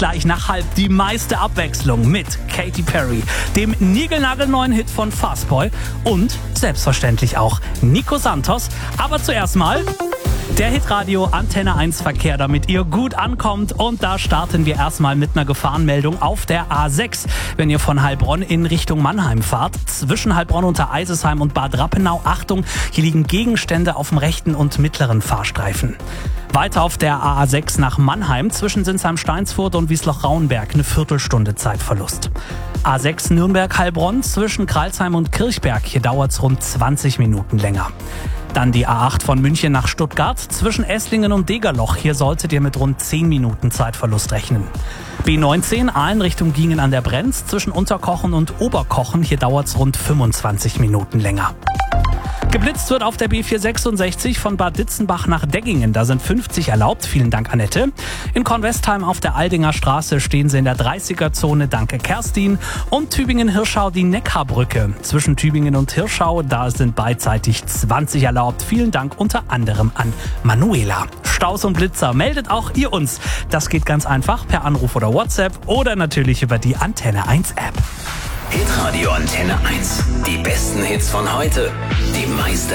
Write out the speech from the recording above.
Gleich nach halb die meiste Abwechslung mit Katy Perry, dem niegelnagelneuen Hit von Fastboy und selbstverständlich auch Nico Santos. Aber zuerst mal der Hitradio Antenne 1 Verkehr, damit ihr gut ankommt. Und da starten wir erstmal mit einer Gefahrenmeldung auf der A6. Wenn ihr von Heilbronn in Richtung Mannheim fahrt, zwischen Heilbronn unter Eisesheim und Bad Rappenau, Achtung, hier liegen Gegenstände auf dem rechten und mittleren Fahrstreifen. Weiter auf der A6 nach Mannheim, zwischen Sinsheim-Steinsfurt und Wiesloch-Rauenberg, eine Viertelstunde Zeitverlust. A6 Nürnberg-Heilbronn, zwischen Kralsheim und Kirchberg, hier dauert es rund 20 Minuten länger. Dann die A8 von München nach Stuttgart, zwischen Esslingen und Degerloch. Hier solltet ihr mit rund 10 Minuten Zeitverlust rechnen. B19 Aalen Richtung Giengen an der Brenz, zwischen Unterkochen und Oberkochen. Hier dauert es rund 25 Minuten länger. Geblitzt wird auf der B466 von Bad Ditzenbach nach Deggingen. Da sind 50 erlaubt. Vielen Dank, Annette. In Kornwestheim auf der Aldinger Straße stehen sie in der 30er-Zone. Danke, Kerstin. Und Tübingen-Hirschau die Neckarbrücke. Zwischen Tübingen und Hirschau, da sind beidseitig 20 erlaubt. Vielen Dank unter anderem an Manuela. Staus und Blitzer, meldet auch ihr uns. Das geht ganz einfach per Anruf oder WhatsApp oder natürlich über die Antenne 1 App. Hitradio Antenne 1. Die besten Hits von heute. Die meiste